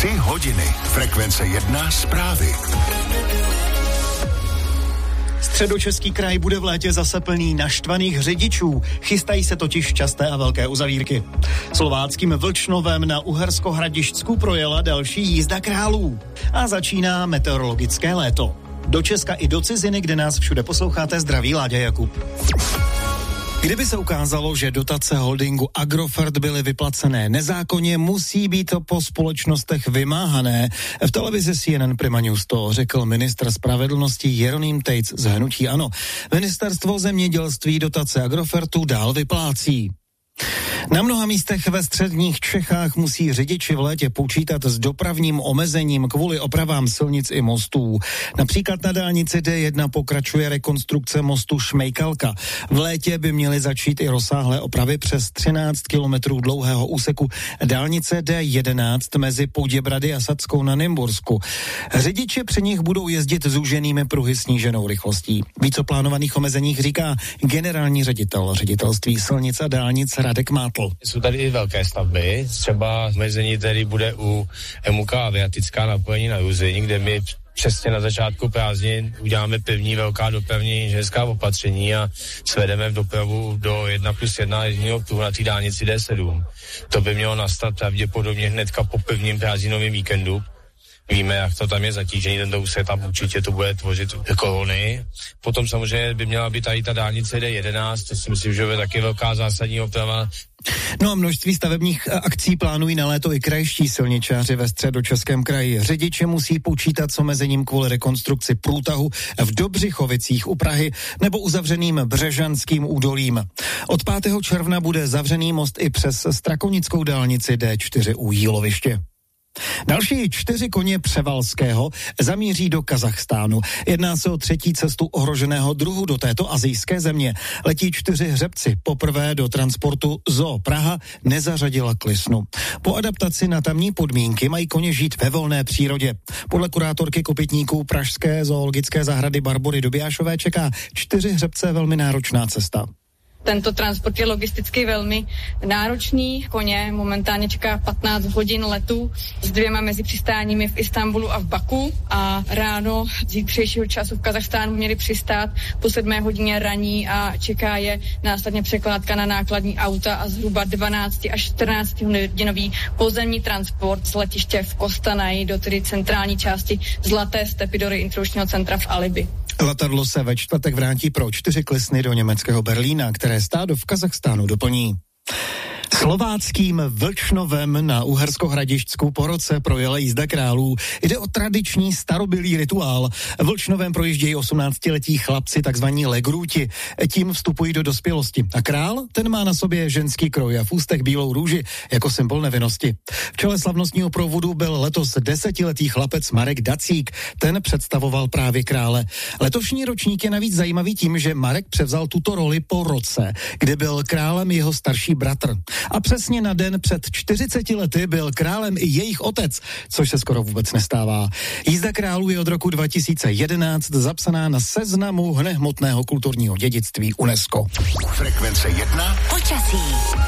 3 hodiny. Frekvence 1 zprávy. Středočeský kraj bude v létě zase plný naštvaných řidičů. Chystají se totiž časté a velké uzavírky. Slováckým Vlčnovem na Uhersko-Hradišťsku projela další jízda králů. A začíná meteorologické léto. Do Česka i do ciziny, kde nás všude posloucháte, zdraví Láďa Jakub. Kdyby se ukázalo, že dotace holdingu Agrofert byly vyplacené nezákonně, musí být to po společnostech vymáhané. V televizi CNN Prima News to řekl ministr spravedlnosti Jeroným Tejc z hnutí ANO. Ministerstvo zemědělství dotace Agrofertu dál vyplácí. Na mnoha místech ve středních Čechách musí řidiči v létě počítat s dopravním omezením kvůli opravám silnic i mostů. Například na dálnici D1 pokračuje rekonstrukce mostu Šmejkalka. V létě by měly začít i rozsáhlé opravy přes 13 kilometrů dlouhého úseku dálnice D11 mezi Poděbrady a Sadskou na Nymbursku. Řidiči při nich budou jezdit zúženými pruhy sníženou rychlostí. Víc o plánovaných omezeních říká generální ředitel ředitelství silnic a dálnic Radek Mátl. Jsou tady i velké stavby, třeba omezení tady bude u MUK Aviatická napojení na Juzini, kde my přesně na začátku prázdnin uděláme první velká dopravní inženýrská opatření a svedeme v dopravu do 1+1 jedního pruhu na té dálnici D7. To by mělo nastat pravděpodobně hnedka po prvním prázdninovém víkendu. Víme, jak to tam je zatížení, tento úsek tam určitě to bude tvořit kolony. Potom samozřejmě by měla být tady ta dálnice D11, to si myslím, že je taky velká zásadní oprava. No a množství stavebních akcí plánují na léto i krajští silničáři ve Středočeském kraji. Řidiči musí počítat s omezením kvůli rekonstrukci průtahu v Dobřichovicích u Prahy nebo uzavřeným Břežanským údolím. Od 5. června bude zavřený most i přes Strakonickou dálnici D4 u Jíloviště. Další 4 koně Převalského zamíří do Kazachstánu. Jedná se o 3. cestu ohroženého druhu do této asijské země. Letí 4 hřebci. Poprvé do transportu Zoo Praha nezařadila klisnu. Po adaptaci na tamní podmínky mají koně žít ve volné přírodě. Podle kurátorky kopytníků Pražské zoologické zahrady Barbory Dobiášové čeká 4 hřebce velmi náročná cesta. Tento transport je logisticky velmi náročný. Koně momentálně čeká 15 hodin letu s 2 mezipřistáními v Istanbulu a v Baku a ráno zítřejšího času v Kazachstánu měli přistát po 7 hodině raní a čeká je následně překládka na nákladní auta a zhruba 12 až 14 hodinový pozemní transport z letiště v Kostanaji do tedy centrální části Zlaté stepy do reintrodukčního centra v Alibi. Letadlo se ve čtvrtek vrátí pro 4 klisny do německého Berlína, které stádo v Kazachstánu doplní. Slováckým Vlčnovem na Uhersko-Hradišťsku po roce projela jízda králů. Jde o tradiční starobylý rituál. Vlčnovem projíždějí 18letí chlapci, takzvaní legrůti. Tím vstupují do dospělosti. A král, ten má na sobě ženský kroj a v ústech bílou růži jako symbol nevinnosti. V čele slavnostního provodu byl letos 10letý chlapec Marek Dacík. Ten představoval právě krále. Letošní ročník je navíc zajímavý tím, že Marek převzal tuto roli po roce, kdy byl králem jeho starší bratr. A přesně na den před 40 lety byl králem i jejich otec, což se skoro vůbec nestává. Jízda králů je od roku 2011 zapsaná na seznamu nehmotného kulturního dědictví UNESCO. Frekvence 1. Počasí.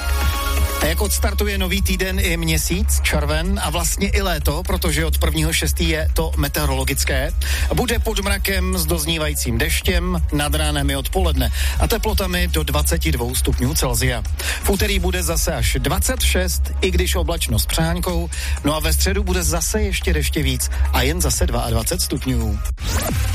A jak odstartuje nový týden i měsíc, červen a vlastně i léto, protože od 1.6. je to meteorologické. Bude pod mrakem s doznívajícím deštěm, nad ránem i odpoledne a teplotami do 22 stupňů Celsia. V úterý bude zase až 26, i když oblačno s přáňkou, no a ve středu bude zase ještě deště víc a jen zase 22 stupňů.